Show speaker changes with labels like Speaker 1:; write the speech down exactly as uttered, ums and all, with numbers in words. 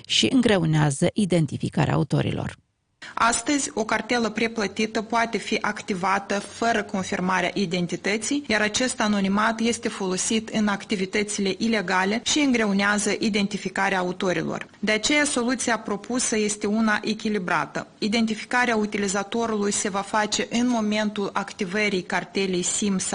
Speaker 1: și îngreunează identificarea autorilor.
Speaker 2: Astăzi, o cartelă preplătită poate fi activată fără confirmarea identității, iar acest anonimat este folosit în activitățile ilegale și îngreunează identificarea autorilor. De aceea, soluția propusă este una echilibrată. Identificarea utilizatorului se va face în momentul activării cartelei SIM